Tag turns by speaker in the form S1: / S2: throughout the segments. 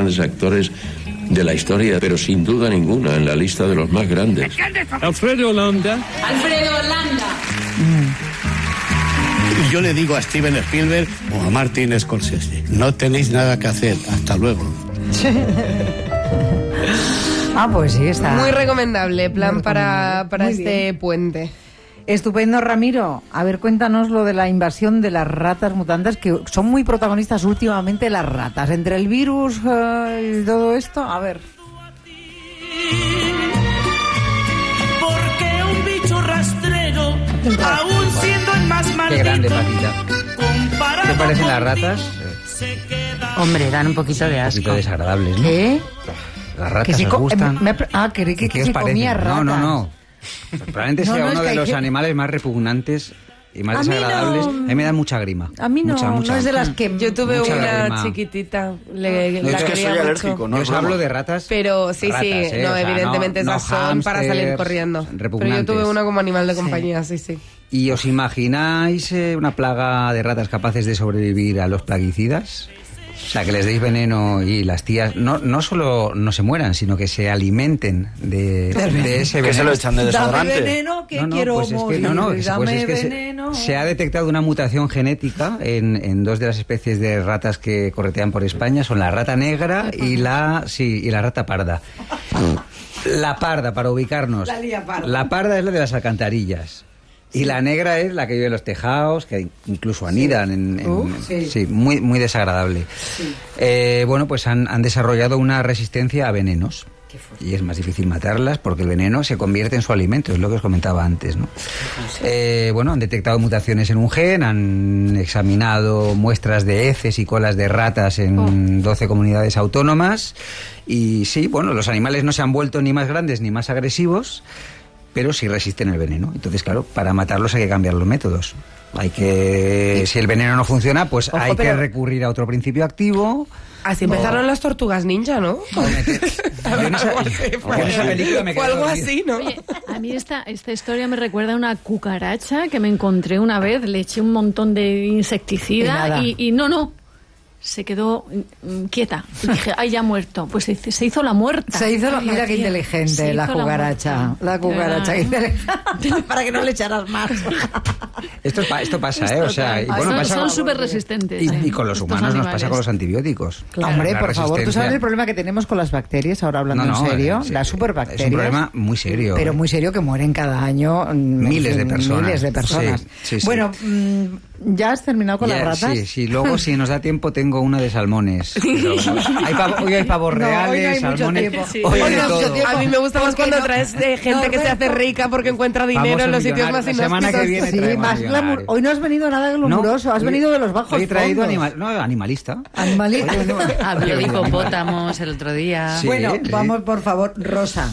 S1: grandes actores de la historia, pero sin duda ninguna en la lista de los más grandes.
S2: Alfredo Landa.
S3: Y yo le digo a Steven Spielberg o a Martin Scorsese, no tenéis nada que hacer, hasta luego.
S4: Pues sí, está.
S5: Muy recomendable, plan
S4: Muy
S5: para
S4: recomendable. Muy
S5: este
S4: bien.
S5: puente.
S4: Estupendo, Ramiro. A ver, cuéntanos lo de la invasión de las ratas mutantes, que son muy protagonistas últimamente las ratas. Entre el virus y todo esto, a ver.
S6: Porque un bicho rastrero, aún siendo el más maldito,
S7: Qué grande, Paquita.
S6: comparado
S7: ¿Qué te parecen las
S6: contigo,
S7: ratas?
S6: se queda.
S8: Hombre, dan un poquito de
S7: Un
S8: asco.
S7: poquito desagradables, ¿no?
S4: ¿Qué?
S7: Las
S4: Que
S7: ratas
S4: si
S7: os
S4: co-
S7: gustan.
S4: creí que
S7: ¿Qué
S4: si
S7: os parece?
S4: comía ratas.
S7: No. Probablemente
S4: No,
S7: sea
S4: no, es
S7: uno
S4: que
S7: de
S4: hay
S7: los
S4: que-
S7: animales más repugnantes y más
S4: A mí no.
S7: desagradables. A mí me da mucha grima.
S4: A mí no,
S7: Mucha.
S4: no es de las que...
S5: Yo tuve
S7: Mucha
S5: una
S7: lágrima.
S5: chiquitita, la
S9: Es que
S5: quería
S9: soy
S5: mucho.
S9: alérgico, ¿no?
S7: Yo
S9: es
S7: os hablo
S9: broma.
S7: de ratas.
S5: Pero sí,
S7: ratas,
S5: no,
S7: o sea,
S5: evidentemente
S7: no
S5: esas son para salir
S7: hámsters
S5: corriendo. Pero yo
S7: repugnantes.
S5: tuve una como animal de compañía, sí.
S7: ¿Y os imagináis una plaga de ratas capaces de sobrevivir a los plaguicidas? O sea, que les deis veneno y las tías no solo no se mueran, sino que se alimenten de ese veneno.
S9: Que se lo echan de
S4: Dame
S9: desodorante.
S4: veneno que quiero
S7: pues es que,
S4: morir.
S7: pues es que
S4: veneno.
S7: se ha detectado una mutación genética en dos de las especies de ratas que corretean por España, son la rata negra y la rata parda. La parda, para ubicarnos.
S4: La lía parda.
S7: La parda es la de las alcantarillas. Y la negra es la que vive en los tejados, que incluso anidan sí, muy, muy desagradable.
S4: Sí.
S7: Bueno, pues han desarrollado una resistencia a venenos. Y es más difícil matarlas porque el veneno se convierte en su alimento, es lo que os comentaba antes, ¿no? Bueno, han detectado mutaciones en un gen, han examinado muestras de heces y colas de ratas en 12 comunidades autónomas. Y sí, bueno, los animales no se han vuelto ni más grandes ni más agresivos, pero sí resisten el veneno. Entonces, claro, para matarlos hay que cambiar los métodos. Si el veneno no funciona, pues hay que recurrir a otro principio activo.
S5: Así empezaron las tortugas ninja, ¿no? Fue algo así, ¿no?
S8: Oye, a mí esta historia me recuerda a una cucaracha que me encontré una vez, le eché un montón de insecticida y no, se quedó quieta. Y dije, ay, ya ha muerto. Pues se hizo la muerta.
S4: Mira qué inteligente la cucaracha. La cucaracha, qué inteligente. Para que no le echaras más.
S7: Esto pasa, ¿eh? O sea, y bueno, pasa
S8: son súper resistentes.
S7: y con los
S8: estos
S7: humanos nos
S8: animales.
S7: pasa con los antibióticos.
S4: Hombre,
S7: La
S4: por favor, ¿tú sabes
S7: resistencia.
S4: el problema que tenemos con las bacterias? Ahora hablando en serio,
S7: sí,
S4: las superbacterias.
S7: es un problema muy serio.
S4: Pero muy serio, que mueren cada año
S7: Miles de personas. Sí.
S4: Bueno, ¿ya has terminado con las ratas?
S7: Sí. Luego, si nos da tiempo, tengo una de salmones. Pero, hoy hay pavos reales,
S4: hoy no hay mucho
S7: salmones.
S4: tiempo.
S7: Hoy
S4: Hoy
S7: hay
S4: no
S7: de
S4: hay mucho
S7: todo.
S4: tiempo.
S5: A mí me gusta más
S4: ¿Por qué
S5: cuando
S4: no?
S5: traes gente que se hace rica porque encuentra dinero en los sitios más
S7: La semana
S5: inhóspitos.
S7: que viene
S4: Sí,
S7: traemos
S4: más
S7: millonarios.
S4: glamour. Hoy no has venido nada glamuroso, has venido de los bajos
S7: Hoy he traído
S4: fondos.
S7: animalista.
S4: Animalista.
S8: Habló de hipopótamos el otro día.
S7: Sí.
S4: Bueno, vamos, por favor, Rosa.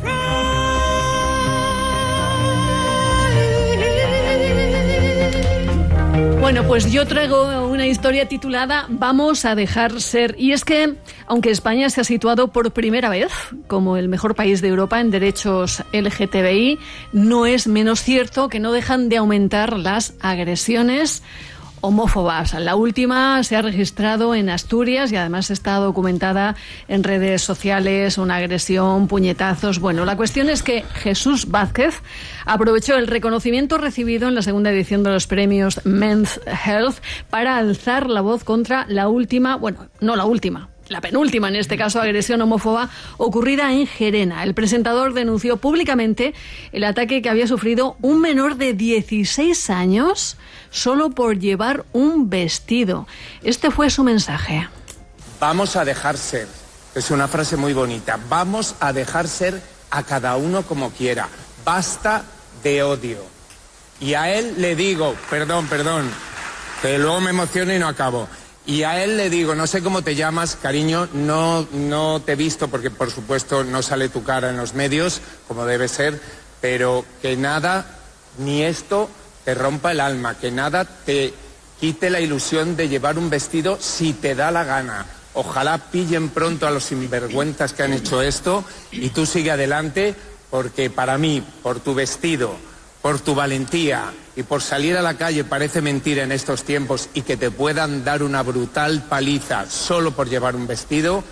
S8: Bueno, pues yo traigo una historia titulada Vamos a dejar ser. Y es que, aunque España se ha situado por primera vez como el mejor país de Europa en derechos LGTBI, no es menos cierto que no dejan de aumentar las agresiones homófobas. La última se ha registrado en Asturias y además está documentada en redes sociales, una agresión, puñetazos. Bueno, la cuestión es que Jesús Vázquez aprovechó el reconocimiento recibido en la segunda edición de los premios Men's Health para alzar la voz contra la última, bueno, no la última, la penúltima, en este caso, agresión homófoba ocurrida en Gerena. El presentador denunció públicamente el ataque que había sufrido un menor de 16 años solo por llevar un vestido. Este fue su mensaje.
S10: Vamos a dejar ser. Es una frase muy bonita. Vamos a dejar ser a cada uno como quiera. Basta de odio. Y a él le digo, perdón, que luego me emociono y no acabo. Y a él le digo, no sé cómo te llamas, cariño, no te he visto porque por supuesto no sale tu cara en los medios, como debe ser, pero que nada, ni esto te rompa el alma, que nada te quite la ilusión de llevar un vestido si te da la gana. Ojalá pillen pronto a los sinvergüenzas que han hecho esto y tú sigue adelante, porque para mí, por tu vestido, por tu valentía y por salir a la calle parece mentira en estos tiempos y que te puedan dar una brutal paliza solo por llevar un vestido,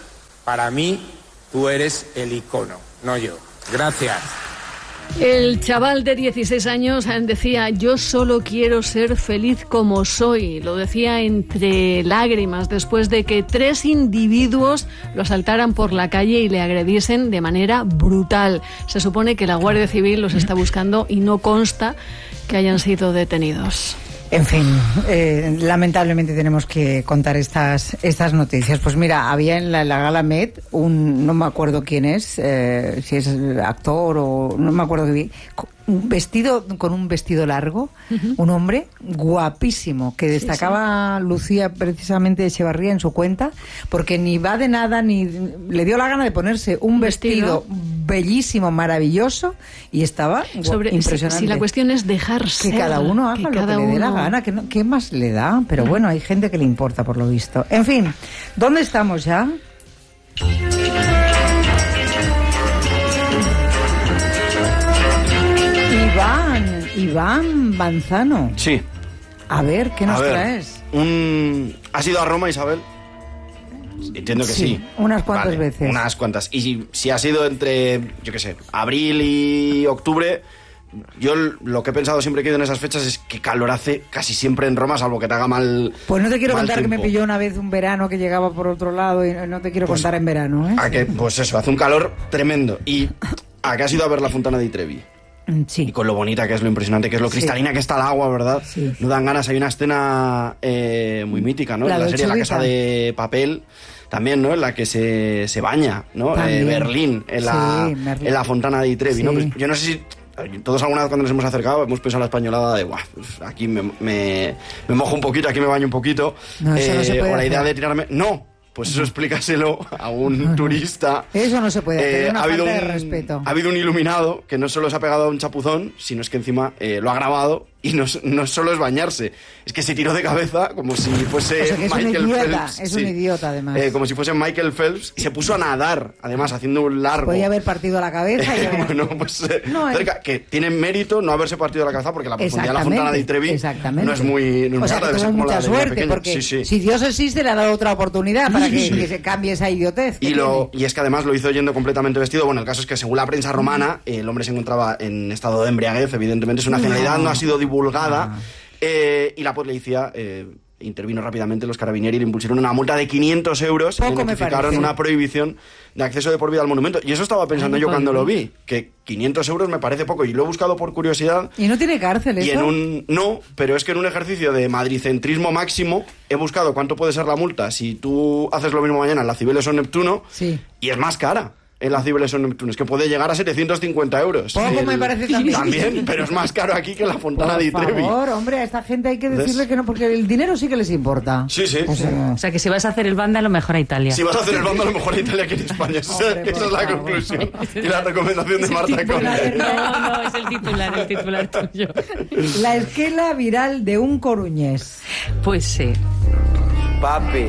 S10: Para mí, tú eres el icono, no yo. Gracias.
S8: El chaval de 16 años decía: yo solo quiero ser feliz como soy. Lo decía entre lágrimas después de que 3 individuos lo asaltaran por la calle y le agrediesen de manera brutal. Se supone que la Guardia Civil los está buscando y no consta que hayan sido detenidos.
S4: En fin, lamentablemente tenemos que contar estas noticias. Pues mira, había en la Gala Met no me acuerdo quién es, si es actor o no me acuerdo qué vi, con un vestido largo, un hombre guapísimo que destacaba, lucía precisamente Echevarría en su cuenta, porque ni va de nada ni le dio la gana de ponerse un vestido bellísimo, maravilloso, y estaba impresionante.
S8: Si la cuestión es dejarse,
S4: que cada uno haga lo que le dé la gana, ¿qué más le da? Pero bueno, hay gente que le importa por lo visto. En fin, ¿dónde estamos ya? Iván Manzano.
S9: Sí.
S4: A ver, ¿qué nos traes?
S9: ¿Has ido a Roma, Isabel? Entiendo que sí.
S4: Unas cuantas veces.
S9: Unas cuantas. Y si has ido entre, yo qué sé, abril y octubre, yo lo que he pensado siempre que he ido en esas fechas es que calor hace casi siempre en Roma, salvo que te haga mal.
S4: Pues no te quiero contar
S9: tiempo.
S4: Que me pilló una vez un verano que llegaba por otro lado y no te quiero contar en verano, ¿eh?
S9: Pues eso, hace un calor tremendo. ¿Y a qué has ido a ver la Fontana di Trevi?
S4: Sí.
S9: Y con lo bonita que es, lo impresionante que es, lo cristalina que está el agua, ¿verdad?
S4: Sí.
S9: No dan ganas. Hay una escena muy mítica, ¿no? En la serie La Casa de Papel, también, ¿no? En la que se baña, ¿no? Berlín, en la Fontana di Trevi, ¿no? Pues yo no sé si todos alguna vez cuando nos hemos acercado hemos pensado en la españolada de, pues aquí me mojo un poquito, aquí me baño un poquito.
S4: No, eso no se puede
S9: o la
S4: hacer.
S9: idea de tirarme... ¡No! Pues eso explícaselo a un turista.
S4: Eso no se puede hacer, una falta de respeto.
S9: Ha habido un iluminado que no solo se ha pegado a un chapuzón, sino es que encima lo ha grabado y no solo es bañarse, es que se tiró de cabeza como si fuese Michael Phelps.
S4: Es un idiota, además.
S9: Como si fuese Michael Phelps, y se puso a nadar, además, haciendo un largo.
S4: Podía haber partido la cabeza.
S9: Bueno, pues cerca, que tiene mérito no haberse partido la cabeza, porque la profundidad de la Fontana di Trevi no es muy... No,
S4: o sea, que tenemos mucha suerte, porque si Dios existe, le ha dado otra oportunidad para que se cambie esa idiotez.
S9: Y es que además lo hizo yendo completamente vestido. Bueno, el caso es que según la prensa romana, el hombre se encontraba en estado de embriaguez, evidentemente su nacionalidad no ha sido divulgada, y la policía intervino rápidamente, los carabinieri le impusieron una multa de 500 euros y notificaron una prohibición de acceso de por vida al monumento. Y eso estaba pensando yo cuando lo vi, que 500 euros me parece poco, y lo he buscado por curiosidad.
S4: ¿Y no tiene cárcel eso?
S9: No, pero es que en un ejercicio de madricentrismo máximo he buscado cuánto puede ser la multa si tú haces lo mismo mañana en la Cibeles o Neptuno, y es más cara. En la Cibeles o Neptuno, es que puede llegar a 750 euros.
S4: Poco me parece también.
S9: También, pero es más caro aquí que en la Fontana di Trevi.
S4: Por favor, hombre, a esta gente hay que decirle que no, porque el dinero sí que les importa.
S9: Sí.
S5: O sea, que si vas a hacer el vándalo, mejor a Italia.
S9: Si vas a hacer el vándalo, mejor a Italia que en España. Esa es la conclusión y la recomendación de Marta Conde.
S5: No, es el titular tuyo.
S4: La esquela viral de un coruñés.
S5: Pues sí.
S11: Papi,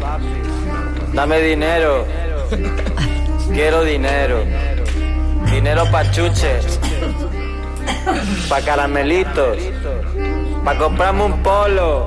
S11: dame dinero. Quiero dinero. Dinero pa' chuches. Pa' caramelitos. Pa' comprarme un polo.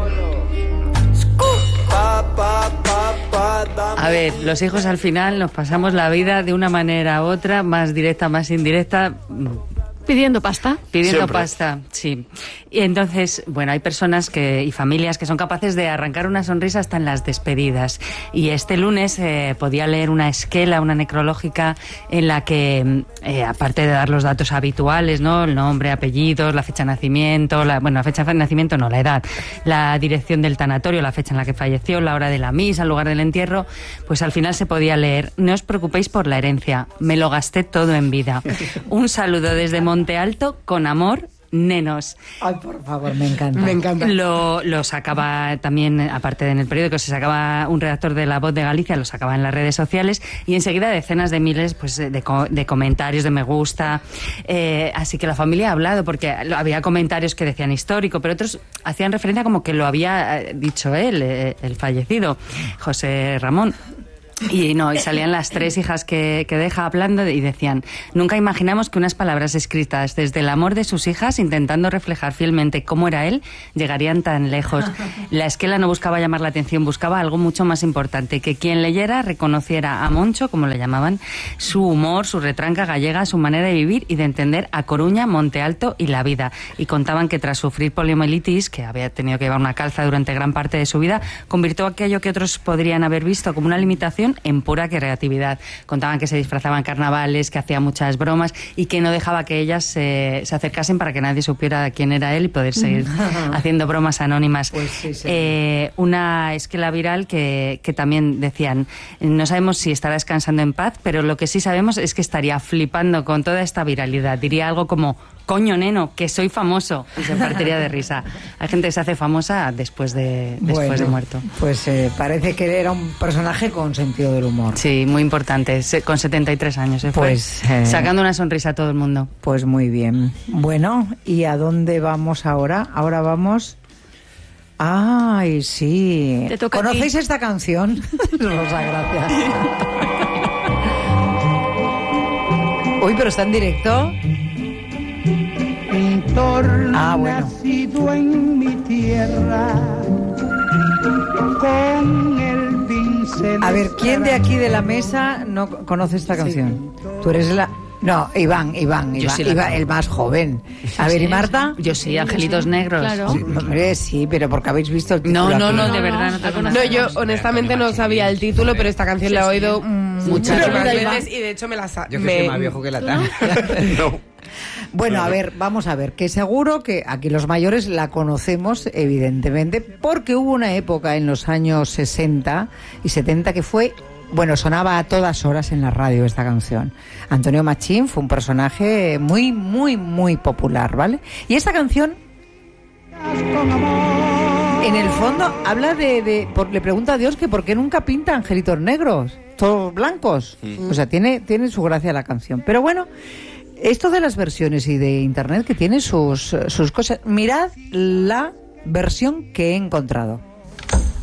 S5: A ver, los hijos al final nos pasamos la vida de una manera u otra, más directa, más indirecta.
S8: Pidiendo pasta.
S5: Pidiendo
S9: Siempre.
S5: pasta, sí. Y entonces, bueno, hay personas y familias que son capaces de arrancar una sonrisa hasta en las despedidas. Y este lunes podía leer una esquela, una necrológica, en la que, aparte de dar los datos habituales, ¿no? El nombre, apellidos, la fecha de nacimiento, la fecha de nacimiento no, la edad, la dirección del tanatorio, la fecha en la que falleció, la hora de la misa, el lugar del entierro, pues al final se podía leer: no os preocupéis por la herencia, me lo gasté todo en vida. Un saludo desde Monte Alto, con amor, Nenos.
S4: Ay, por favor, me encanta.
S5: Me encanta. Lo sacaba también, aparte en el periódico, se sacaba un redactor de La Voz de Galicia, lo sacaba en las redes sociales, y enseguida decenas de miles pues de comentarios, de me gusta. Así que la familia ha hablado, porque había comentarios que decían histórico, pero otros hacían referencia como que lo había dicho él, el fallecido, José Ramón. Y salían las 3 hijas que deja hablando y decían: nunca imaginamos que unas palabras escritas desde el amor de sus hijas, intentando reflejar fielmente cómo era él, llegarían tan lejos. La esquela no buscaba llamar la atención, buscaba algo mucho más importante, que quien leyera reconociera a Moncho, como le llamaban, su humor, su retranca gallega, su manera de vivir y de entender a Coruña, Monte Alto y la vida. Y contaban que tras sufrir poliomielitis, que había tenido que llevar una calza durante gran parte de su vida, convirtió aquello que otros podrían haber visto como una limitación en pura creatividad. Contaban que se disfrazaba en carnavales, que hacía muchas bromas y que no dejaba que ellas se acercasen para que nadie supiera quién era él y poder seguir haciendo bromas anónimas.
S4: Pues sí.
S5: Una esquela viral que también decían: no sabemos si estará descansando en paz, pero lo que sí sabemos es que estaría flipando con toda esta viralidad. Diría algo como: coño, neno, que soy famoso. Y se partiría de risa. Hay gente que se hace famosa después de muerto.
S4: Pues parece que era un personaje con sentido del humor.
S5: Sí, muy importante. Con 73 años se fue. Sacando una sonrisa a todo el mundo.
S4: Pues muy bien. Bueno, ¿y a dónde vamos ahora? Ahora vamos... ¡Ay, sí! ¿Conocéis esta canción? Rosa, gracias. Uy, pero está en directo.
S12: Pintor
S4: bueno.
S12: nacido en mi tierra, con el pincel.
S4: A ver, ¿quién de aquí de la mesa no conoce esta canción? Sí. Tú eres la... No, Iván, el más joven. A ver, ¿y Marta?
S5: Yo sí, Angelitos Negros.
S8: Claro.
S4: Sí, hombre, sí, pero porque habéis visto el título.
S5: No, de verdad no te conozco.
S13: No, yo honestamente no sabía el título, pero esta canción la he oído muchas veces y de hecho me la
S7: Yo que soy más viejo que la Tana.
S9: No.
S4: Bueno, a ver, vamos a ver, que seguro que aquí los mayores la conocemos, evidentemente, porque hubo una época en los años 60 y 70 que fue... Bueno, sonaba a todas horas en la radio esta canción. Antonio Machín fue un personaje muy, muy, muy popular, ¿vale? Y esta canción, en el fondo, habla le pregunta a Dios que por qué nunca pinta angelitos negros, todos blancos. O sea, tiene su gracia la canción. Pero bueno, esto de las versiones y de internet que tiene sus cosas. Mirad la versión que he encontrado.